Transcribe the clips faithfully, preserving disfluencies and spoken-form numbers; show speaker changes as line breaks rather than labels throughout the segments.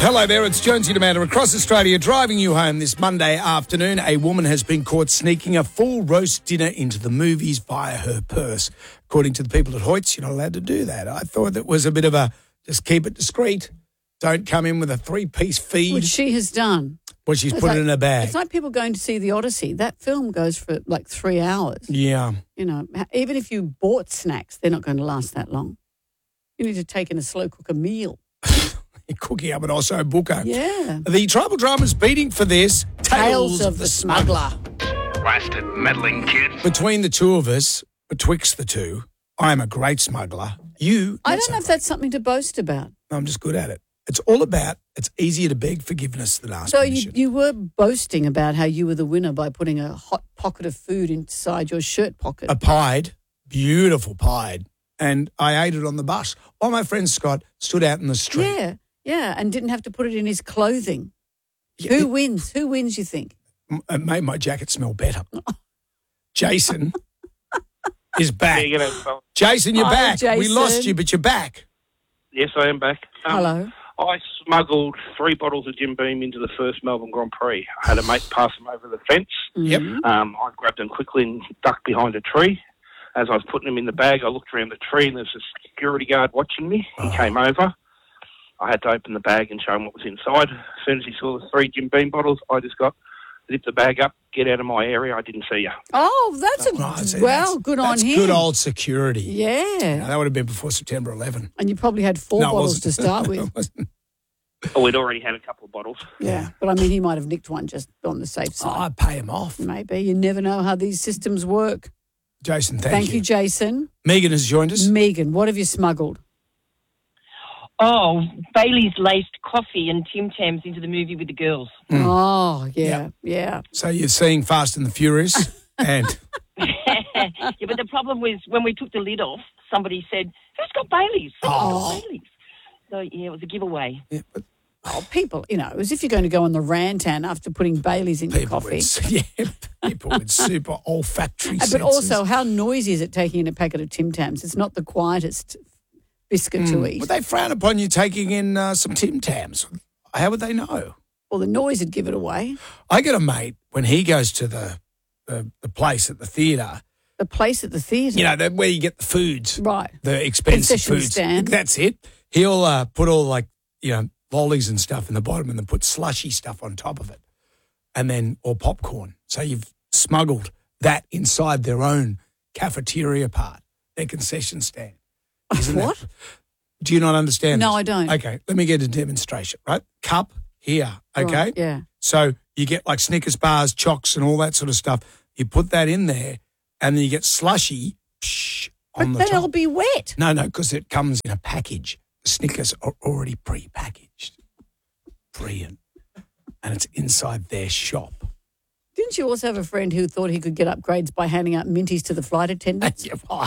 Hello there, it's Jonesy Amanda across Australia driving you home this Monday afternoon. A woman has been caught sneaking a full roast dinner into the movies via her purse. According to the people at Hoyts, you're not allowed to do that. I thought that was a bit of a, just keep it discreet. Don't come in with a three-piece feed.
Which she has done.
Well, she's
It's
put
like-
it in a bag.
It's like people going to see The Odyssey. That film goes for like three hours.
Yeah.
You know, even if you bought snacks, they're not going to last that long. You need to take in a slow cooker meal.
Cooking up and also Booker.
Yeah.
The tribal drama's beating for this.
Tales of the Smuggler.
Blasted meddling kid.
Between the two of us, betwixt the two, I am a great smuggler. You,
I
not
don't
so
know if
great.
that's something to boast about.
I'm just good at it. It's all about, it's easier to beg forgiveness than ask
So you,
permission.
you were boasting about how you were the winner by putting a hot pocket of food inside your shirt pocket.
A pied, beautiful pied, and I ate it on the bus while my friend Scott stood out in the street.
Yeah, yeah, and didn't have to put it in his clothing.
Yeah,
Who
it-
wins? Who wins, you think?
It made my jacket smell better. Jason is back.
Yeah, you know,
Jason, you're
Hi,
back. We
Jason.
lost you, but you're back.
yes, I am back. Um,
Hello.
I smuggled three bottles of Jim Beam into the first Melbourne Grand Prix. I had a mate pass them over the fence.
Yep.
Um, I grabbed them quickly and ducked behind a tree. As I was putting them in the bag, I looked around the tree and there's a security guard watching me. He
Oh.
came over. I had to open the bag and show him what was inside. As soon as he saw the three Jim Beam bottles, I just got, zipped the bag up, get out of my area. I didn't see you.
Oh, that's a
Right, see,
well,
that's-
good on
that's
him.
good old security.
Yeah,
Now, that would have been before September eleventh.
and you probably had four
No, it
bottles
wasn't.
to start with.
It wasn't.
Oh, we'd already had a couple of bottles.
Yeah, but I mean, he might have nicked one just on the safe
Oh,
side.
I'd pay him off.
Maybe you never know how these systems work.
Jason, thank,
Thank you, Jason.
Megan has joined us.
Megan, what have you smuggled?
Oh, Bailey's laced coffee and Tim Tams into the movie with the girls.
Mm.
Oh, yeah, yeah.
So you're seeing Fast and the Furious and
Yeah, but the problem was when we took the lid off, somebody said, "Who's got Bailey's? Who's
Oh.
got Bailey's?" So yeah, it was a giveaway.
yeah, but
Oh, people, you know, as if you're going to go on the rantan after putting Baileys in your
people
coffee.
with, yeah, people with super olfactory
Uh,
senses.
But also, how noisy is it taking in a packet of Tim Tams? It's not the quietest biscuit to eat.
Would they frown upon you taking in uh, some Tim Tams? How would they know?
Well, the noise would give it away.
I get a mate when he goes to the the, the place at the theatre,
The place at the theatre.
you know, the, where you get the foods,
Right.
the expensive
Concession
foods.
stand.
That's it. He'll uh, put all like, you know, lollies and stuff in the bottom and then put slushy stuff on top of it. And then, or popcorn. So you've smuggled that inside their own cafeteria part, their concession stand. Isn't that-
What?
do you not understand
No,
this?
I don't.
Okay, let me get a demonstration, right? Cup here, okay?
Right, yeah.
So you get like Snickers bars, chocks and all that sort of stuff. You put that in there and then you get slushy psh, on
But
the
then it'll
top.
be wet.
No, no, because it comes in a package. The Snickers are already pre-packaged. Brilliant. And it's inside their shop.
Didn't you also have a friend who thought he could get upgrades by handing out minties to the flight attendants?
Yeah, right.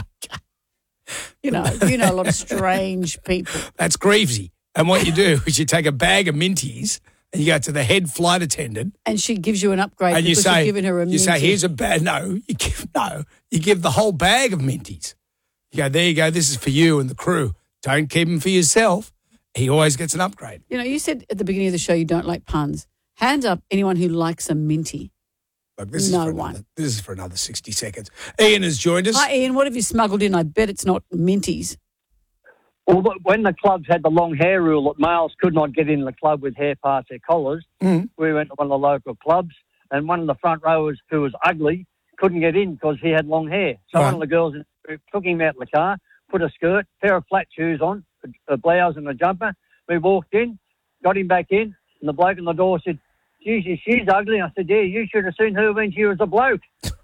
You know, you know a lot of strange people.
That's greasy. And what you do is you take a bag of minties and you go to the head flight attendant
And she gives you an upgrade
and you
because
say,
you've given her a
you say,
minty.
here's a bag. No, you give, no, you give the whole bag of minties. You go, there you go. This is for you and the crew. Don't keep them for yourself. He always gets an upgrade.
You know, you said at the beginning of the show you don't like puns. Hands up anyone who likes a minty.
Look, this
No
is for
one.
Another, this is for another sixty seconds. Ian has joined us.
Hi, Ian. What have you smuggled in? I bet it's not minties.
Well, look, when the clubs had the long hair rule that males could not get in the club with hair parts or collars,
Mm.
we went to one of the local clubs, and one of the front rowers who was ugly couldn't get in because he had long hair. So
Right.
one of the girls took him out of the car, put a skirt, pair of flat shoes on, a, a blouse and a jumper. We walked in, got him back in, and the bloke on the door said, "Geez, she's ugly." I said, "Yeah, you should have seen her when she was a bloke."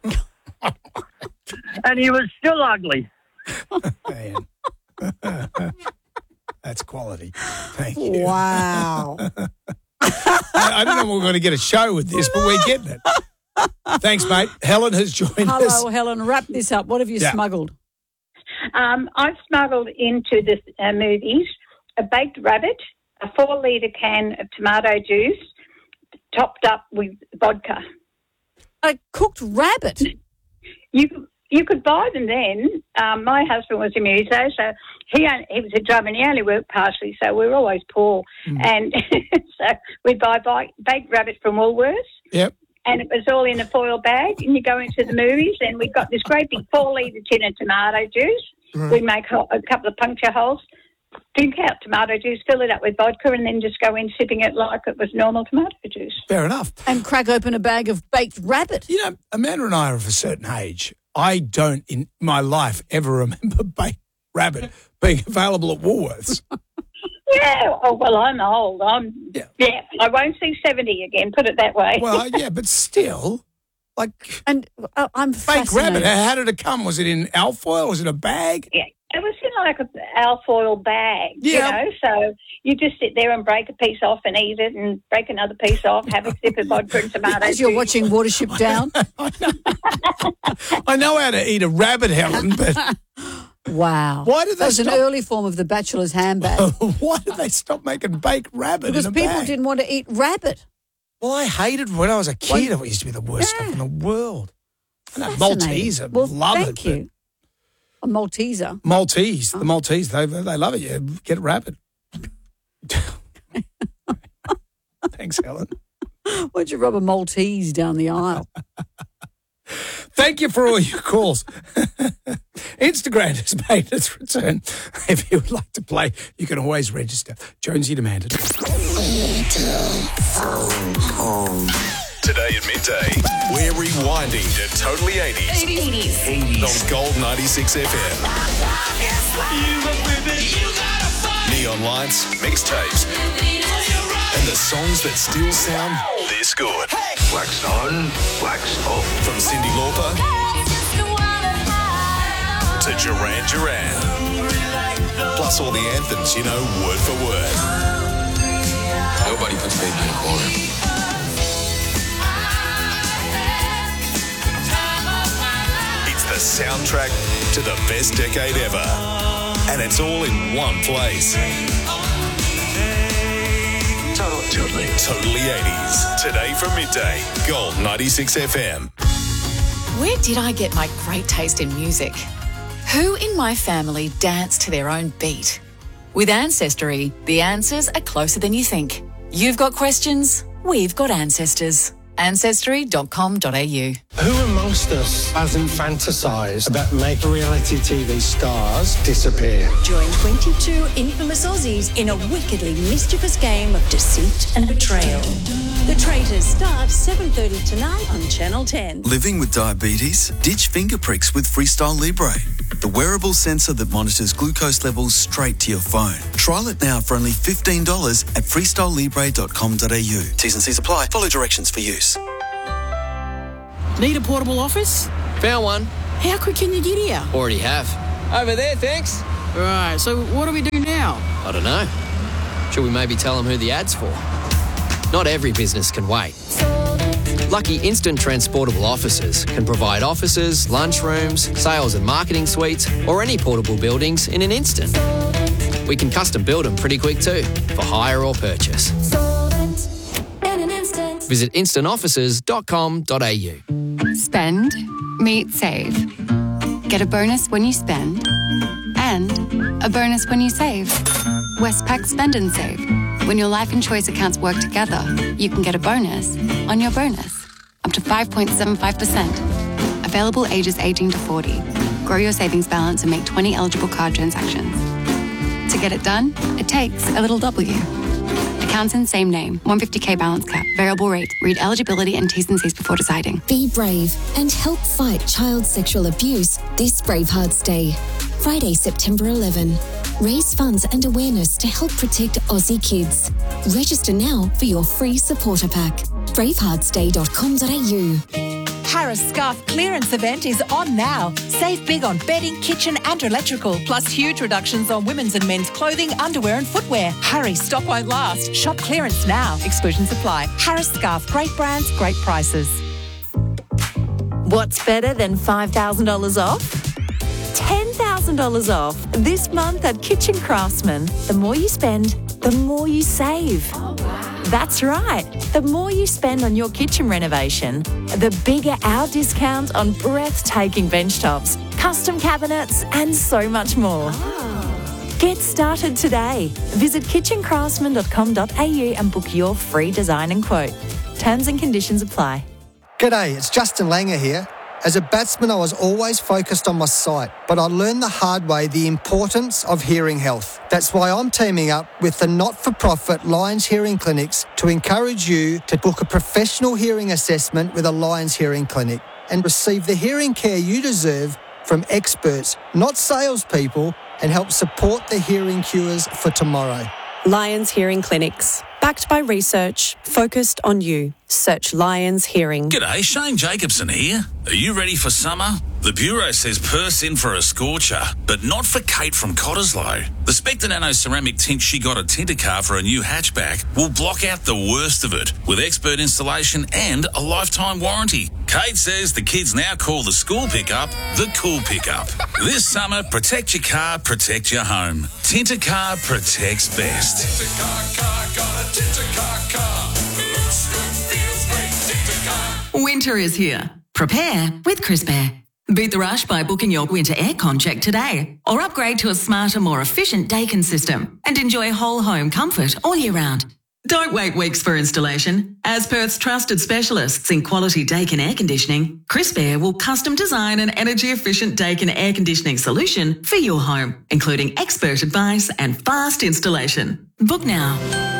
And he was still ugly.
Man. That's quality. Thank you.
Wow.
I, I don't know when we're going to get a show with this, but we're getting it. Thanks, mate. Helen has joined us.
Hello, Helen. Wrap this up. What have you
Yeah.
smuggled?
Um, I've smuggled into the uh, movies a baked rabbit, a four litre can of tomato juice, topped up with vodka.
A cooked rabbit.
You you could buy them then. Um, my husband was a muso, so he only, he was a drummer and he only worked partially, so we were always poor. Mm. And so we'd buy bike, baked rabbit from Woolworths.
Yep.
And it was all in a foil bag, and you go into the movies, and we've got this great big four-litre tin of tomato juice. Right. We make a couple of puncture holes, drink out tomato juice, fill it up with vodka, and then just go in sipping it like it was normal tomato juice.
Fair enough.
And crack open a bag of baked rabbit.
You know, Amanda and I are of a certain age. I don't, in my life, ever remember baked rabbit being available at Woolworths.
Yeah, oh, well, I'm old. I'm yeah. yeah, I won't see seventy again, put it that way.
Well, yeah, but still, like...
And uh, I'm
Baked rabbit, how did it come? Was it in alfoil? Was it a bag?
Yeah, it was in like an alfoil bag, yeah. you know, so you just sit there and break a piece off and eat it and break another piece off, have a sip of vodka and tomatoes.
As you're watching Watership Down.
I know. I know how to eat a rabbit, Helen, but...
Wow.
Why did they
That's
stop?
an early form of the bachelor's handbag.
Why did they stop making baked rabbit
Because
in a
people
bag?
didn't want to eat rabbit.
Well, I hated when I was a kid. Well, it used to be the worst yeah. stuff in the world. I know Maltese, I
well,
love
thank
it.
Thank you. A Malteser.
Maltese,
oh.
the Maltese, they they love it. Yeah, get rabbit. Thanks, Helen.
Why'd you rub a Maltese down the aisle?
Thank you for all your calls. Instagram has made its return. If you would like to play, you can always register. Jonesy demanded.
Today at midday, we're rewinding to Totally eighties. eighties. eighties. On Gold ninety-six F M. Neon lights, mixtapes, and the songs that still sound this good. Wax on, wax off. From Cyndi Lauper to Duran Duran. Plus all the anthems you know word for word.
Nobody puts baby in a corner.
It's the soundtrack to the best decade ever. And it's all in one place. Totally. Totally eighties. Today from midday, Gold ninety-six F M.
Where did I get my great taste in music? Who in my family danced to their own beat? With Ancestry, the answers are closer than you think. You've got questions, we've got ancestors. ancestry dot com dot a u.
Who amongst us hasn't fantasised about making reality T V stars disappear?
Join twenty-two infamous Aussies in a wickedly mischievous game of deceit and betrayal. The Traitors starts seven thirty tonight on Channel ten.
Living with diabetes? Ditch finger pricks with Freestyle Libre, the wearable sensor that monitors glucose levels straight to your phone. Trial it now for only fifteen dollars at freestyle libre dot com dot a u. T's and C's apply. Follow directions for use.
Need a portable office?
Found one.
How quick can you get here?
Already have. Over there, thanks.
Right, so what do we do now?
I don't know. Should we maybe tell them who the ad's for? Not every business can wait. Lucky Instant Transportable Offices can provide offices, lunchrooms, sales and marketing suites, or any portable buildings in an instant. We can custom build them pretty quick too, for hire or purchase. Visit instant offices dot com dot a u.
Spend, meet, save. Get a bonus when you spend and a bonus when you save. Westpac Spend and Save. When your life and choice accounts work together, you can get a bonus on your bonus. Up to five point seven five percent. Available ages eighteen to forty. Grow your savings balance and make twenty eligible card transactions. To get it done, it takes a little W. Accounts in same name. one hundred fifty k balance cap. Variable rate. Read eligibility and T's and C's before deciding.
Be brave and help fight child sexual abuse this Bravehearts Day. Friday, September eleventh. Raise funds and awareness to help protect Aussie kids. Register now for your free supporter pack. bravehearts day dot com dot a u.
Harris Scarf clearance event is on now. Save big on bedding, kitchen and electrical, plus huge reductions on women's and men's clothing, underwear and footwear. Hurry, stock won't last. Shop clearance now. Exclusions apply. Harris Scarf, great brands, great prices.
What's better than five thousand dollars off? ten thousand dollars off this month at Kitchen Craftsman. The more you spend, the more you save.
Oh, wow.
That's right. The more you spend on your kitchen renovation, the bigger our discount on breathtaking bench tops, custom cabinets, and so much more.
Oh.
Get started today. Visit kitchen craftsman dot com dot a u and book your free design and quote. Terms and conditions apply.
G'day, it's Justin Langer here. As a batsman, I was always focused on my sight, but I learned the hard way the importance of hearing health. That's why I'm teaming up with the not-for-profit Lions Hearing Clinics to encourage you to book a professional hearing assessment with a Lions Hearing Clinic and receive the hearing care you deserve from experts, not salespeople, and help support the hearing cures for tomorrow.
Lions Hearing Clinics. Backed by research, focused on you. Search Lions Hearing.
G'day, Shane Jacobson here. Are you ready for summer? The Bureau says Perth's in for a scorcher, but not for Kate from Cottesloe. The Spectre Nano ceramic tint she got at Tintercar for a new hatchback will block out the worst of it with expert installation and a lifetime warranty. Kate says the kids now call the school pickup the cool pickup. This summer, protect your car, protect your home. Tintercar protects best. Tintercar car, got a Tintercar car. Looks good, feels great, Tintercar.
Winter is here. Prepare with Crisp Air. Beat the rush by booking your winter aircon check today or upgrade to a smarter, more efficient Daikin system and enjoy whole home comfort all year round. Don't wait weeks for installation. As Perth's trusted specialists in quality Daikin air conditioning, Crisp Air will custom design an energy-efficient Daikin air conditioning solution for your home, including expert advice and fast installation. Book now.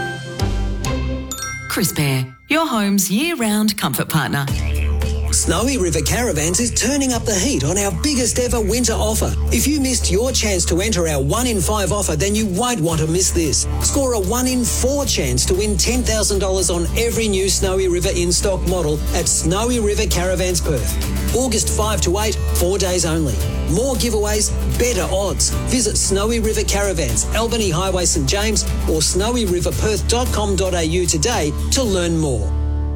Crisp Air, your home's year-round comfort partner.
Snowy River Caravans is turning up the heat on our biggest ever winter offer. If you missed your chance to enter our one in five offer, then you won't want to miss this. Score a one in four chance to win ten thousand dollars on every new Snowy River in-stock model at Snowy River Caravans Perth. August fifth to eighth, four days only. More giveaways, better odds. Visit Snowy River Caravans, Albany Highway St James or snowy river perth dot com dot a u today to learn more.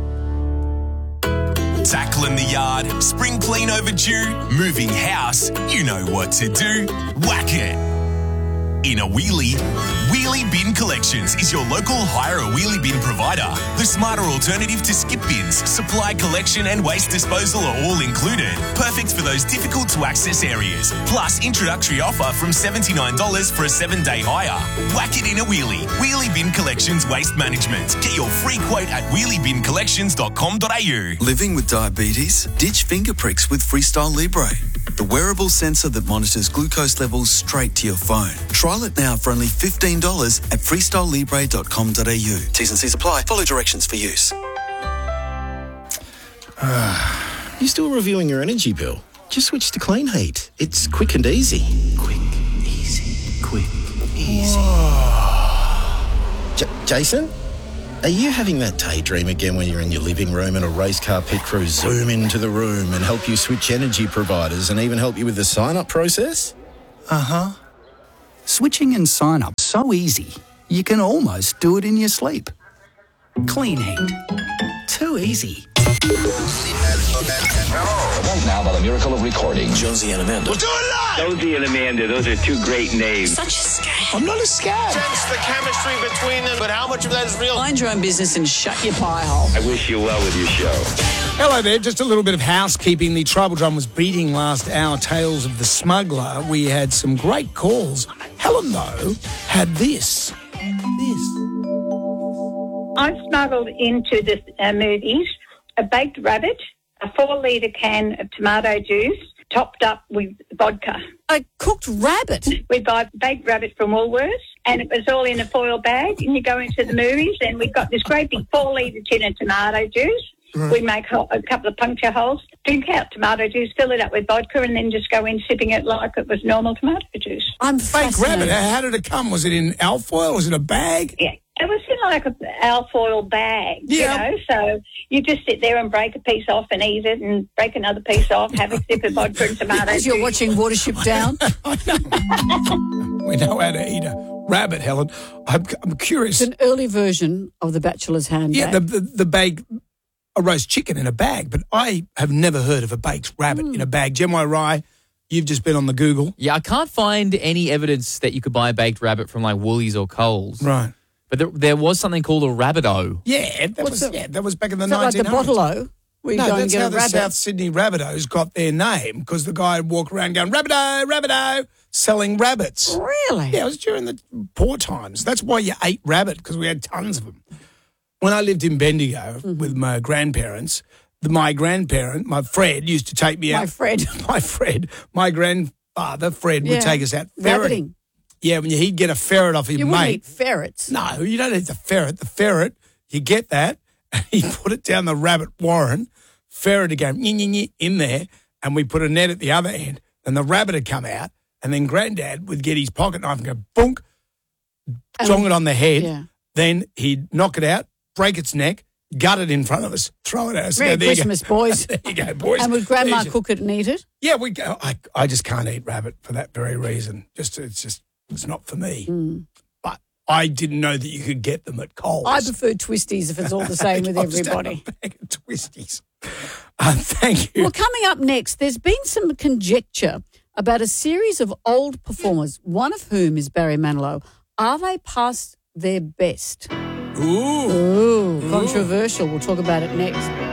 Tackling the yard, spring clean overdue, moving house, you know what to do. Whack it. In a wheelie, Wheelie Bin Collections is your local hire a wheelie bin provider. The smarter alternative to skip bins, supply collection and waste disposal are all included. Perfect for those difficult to access areas. Plus introductory offer from seventy-nine dollars for a seven day hire. Whack it in a wheelie. Wheelie Bin Collections Waste Management. Get your free quote at wheelie bin collections dot com dot a u.
Living with diabetes? Ditch finger pricks with Freestyle Libre, the wearable sensor that monitors glucose levels straight to your phone. Trial it now for only fifteen dollars at freestyle libre dot com dot a u. T's and C's apply. Follow directions for use.
Uh, you still reviewing your energy bill? Just switch to Clean Heat. It's quick and easy. Quick, easy, quick, easy. J- Jason? Are you having that daydream again when you're in your living room and a race car pit crew zoom into the room and help you switch energy providers and even help you with the sign-up process?
Uh-huh. Switching and sign-up so easy, you can almost do it in your sleep. Clean Heat. Too easy.
Now, by the miracle of recording, Josie and Amanda.
We'll do it live! Josie and Amanda, those are two great names.
Such a scam.
I'm not a scam.
Sense the chemistry between them, but how much of that is real?
Mind your own business and shut your pie hole.
I wish you well with your show.
Hello there, just a little bit of housekeeping. The tribal drum was beating last hour, Tales of the Smuggler. We had some great calls. Helen, though, had this. This.
I smuggled into the uh, movies a baked rabbit, a four-litre can of tomato juice, topped up with vodka.
A cooked rabbit?
We buy baked rabbit from Woolworths, and it was all in a foil bag, and you go into the movies, and we've got this great big four-litre tin of tomato juice. Right. We make a couple of puncture holes, drink out tomato juice, fill it up with vodka, and then just go in sipping it like it was normal tomato juice.
I'm
Baked rabbit, how did it come? Was it in alfoil? Was it a bag?
Yeah. It was in like an alfoil bag, yeah. You know, so you just sit there and break a piece off and eat it and break another piece off, have a sip of vodka and tomato
As you're watching Watership Down.
We know how to eat a rabbit, Helen. I'm, I'm curious.
It's an early version of the Bachelor's Handbag.
Yeah, the, the, the bag, a roast chicken in a bag, but I have never heard of a baked rabbit mm. in a bag. Gemma Rye, you've just been on the Google.
Yeah, I can't find any evidence that you could buy a baked rabbit from like Woolies or Coles.
Right.
But there, there was something called a Rabbitoh.
Yeah, that was
the-
yeah, that was back in the
Is that like
nineteen
the
hundreds.
bottle-o? Where you
No,
go and
that's
get
how
a
the
rabbit.
South Sydney Rabbitohs got their name, because the guy would walk around going, Rabbitoh, Rabbitoh, selling rabbits.
Really?
Yeah, it was during the poor times. That's why you ate rabbit, because we had tons of them. When I lived in Bendigo
Mm-hmm.
with my grandparents, the, my grandparent, my Fred, used to take me out.
My Fred.
My Fred. My grandfather, Fred,
Yeah.
would take us out ferreting.
Rabbiting.
Yeah, when you, he'd get a ferret off his
You
mate.
wouldn't eat ferrets.
No, you don't eat the ferret. The ferret, you get that, and you put it down the rabbit warren, ferret would go nyeh, nyeh, nyeh, in there, and we put a net at the other end, and the rabbit would come out, and then Granddad would get his pocket knife and go bonk, jong it on the head,
Yeah.
then he'd knock it out, break its neck, gut it in front of us, throw it at us.
Merry
Go, there you go.
Christmas, boys.
There you go, boys.
And would Grandma
There's your-
cook it and eat it?
Yeah, we go. I, I just can't eat rabbit for that very reason. Just it's just it's not for me.
Mm.
But I didn't know that you could get them at Coles.
I prefer twisties if it's all the same with
I'll just have
everybody.
a bag of twisties. Uh, thank you.
Well, coming up next, there's been some conjecture about a series of old performers, one of whom is Barry Manilow. Are they past their best?
Ooh.
Ooh, controversial. We'll talk about it next.